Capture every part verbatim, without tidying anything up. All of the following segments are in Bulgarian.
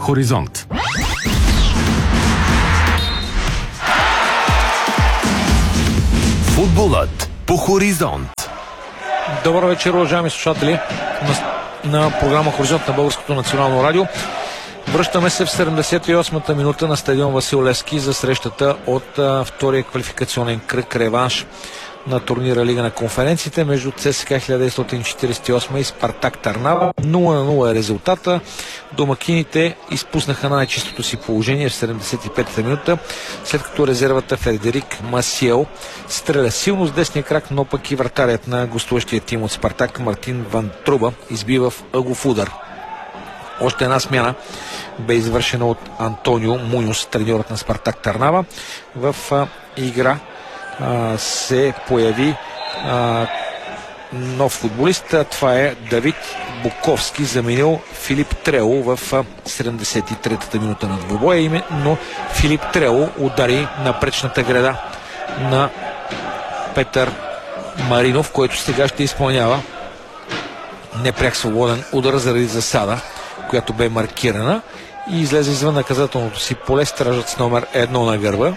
Хоризонт. Футболът по Хоризонт. Добър вечер, уважаеми слушатели на, на програма Хоризонт на Българското национално радио. Връщаме се в седемдесет и осмата минута на стадион Васил Левски за срещата от а, втория квалификационен кръг реванш на турнира Лига на конференциите между ЦСКА хиляда деветстотин четиридесет и осма и Спартак Търнава. нула на нула е резултата. Домакините изпуснаха най-чистото си положение в седемдесет и петата минута, след като резервата Фредерик Масиел стреля силно с десния крак, но пък и вратарят на гостуващия тим от Спартак Мартин Вантруба избива в ъгов удар. Още една смяна бе извършена от Антонио Муньос, треньорът на Спартак Търнава. В а, игра а, се появи а, нов футболист. Това е Давид Буковски, заменил Филип Трело в а, седемдесет и третата минута на двубоя. Но Филип Трело удари на пречната града на Петър Маринов, който сега ще изпълнява непряк свободен удар заради засада, която бе маркирана, и излезе извън наказателното си поле стражът с номер едно на гърба,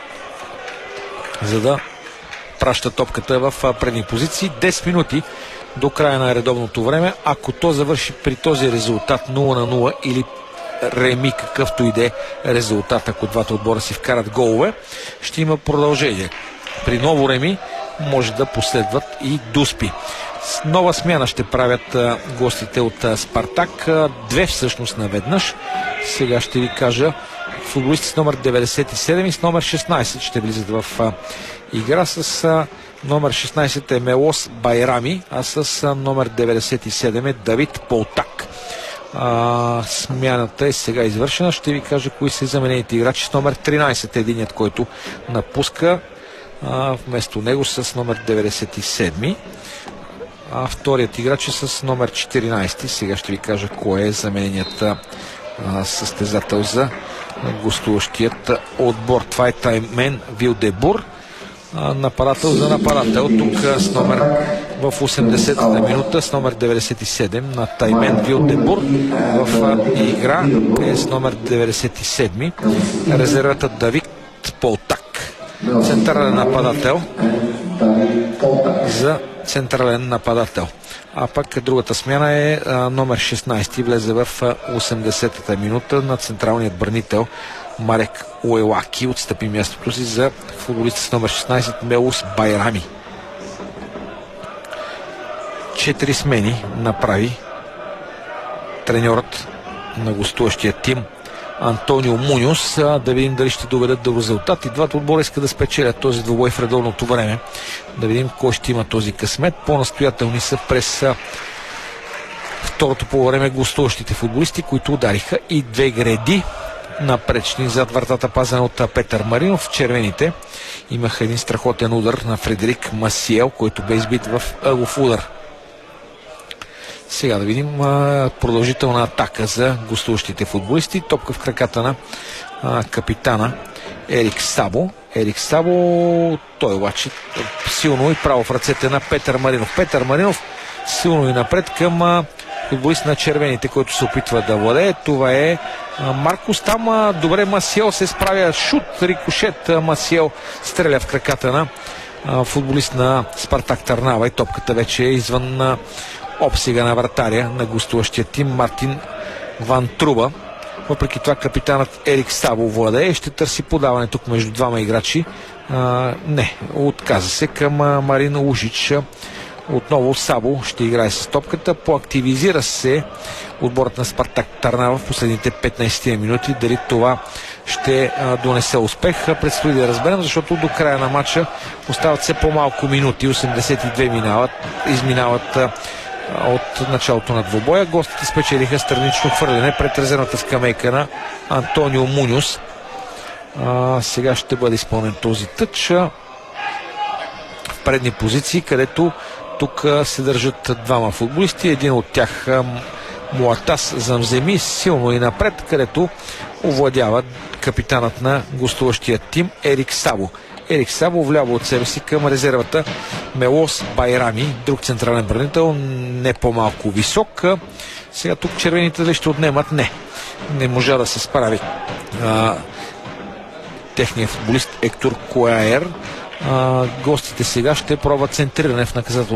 за да праща топката в предни позиции. десет минути до края на редовното време. Ако то завърши при този резултат нула на нула или реми, какъвто и да е резултат, ако двата отбора си вкарат голове, ще има продължение. При ново реми може да последват и дуспи. С нова смяна ще правят а, гостите от а, Спартак. А, две всъщност наведнъж. Сега ще ви кажа, футболисти с номер деветдесет и седем и с номер шестнайсет ще влизат в а, игра. С а, номер шестнайсет е Мелос Байрами, а с а, номер деветдесет и седем е Давид Полтак. А, смяната е сега извършена. Ще ви кажа кои са заменените играчи. С номер тринайсет е единият, който напуска. А, вместо него с номер деветдесет и седем. А вторият играч е с номер четиринайсет. Сега ще ви кажа кой е замененият а, състезател за гостуващият отбор. Това е Таймен Вилдебур, а, нападател за нападател. Тук а, с номер в осемдесетата минута с номер деветдесет и седем на Таймен Вилдебур. В а, игра е с номер деветдесет и седем резервата Давид Полтак, централен нападател за централен нападател. А пък другата смяна е а, номер шестнайсет, влезе в а, осемдесетата минута на централният бранител Марек Уелаки. Отстъпи мястото си за футболиста с номер шестнайсет Мелос Байрами. Четири смени направи треньорът на гостуващия тим Антонио Муньос. Да видим дали ще доведат до резултат. И двата отбора искат да спечелят този двубой в редовното време. Да видим кой ще има този късмет. По-настоятелни са през второто по време гостуващите футболисти, които удариха и две греди напречни зад вратата, пазена от Петър Маринов. Червените имаха един страхотен удар на Фредерик Масиел, който бе избит в ъгов удар. Сега да видим а, продължителна атака за гостуващите футболисти. Топка в краката на а, капитана Ерик Сабо. Ерик Сабо, той обаче силно и право в ръцете на Петър Маринов. Петър Маринов силно и напред към а, футболист на червените, който се опитва да владее. Това е а, Маркус. Там а, добре Масиел се справя. Шут, рикошет. А, Масиел стреля в краката на а, футболист на Спартак Търнава и топката вече е извън а, обсега на вратаря на гостуващия тим Мартин Вантруба. Въпреки това капитанът Ерик Сабо владее. Ще търси подаване тук между двама играчи. А, не, отказа се към а, Марин Лужич. Отново Сабо ще играе с топката. Поактивизира се отборът на Спартак Търнава в последните петнайсет минути. Дали това ще а, донесе успех, предстои да разберем, защото до края на матча остават все по-малко минути. осемдесет и две минават, изминават а, от началото на двубоя. Гостите спечелиха странично хвърляне пред резервната скамейка на Антонио Муньос. А, сега ще бъде изпълнен този тъч а, в предни позиции, където тук а, се държат двама футболисти. Един от тях а, Муатас Замземи силно и напред, където овладява капитанът на гостуващия тим Ерик Сабо. Ерик Сабо вляво от себе си към резервата Мелос Байрами, друг централен бранител, не по-малко висок. Сега тук червените ли ще отнемат? Не. Не можа да се справи а, техният футболист Ектор Куаер. А, гостите сега ще пробват центриране в наказателно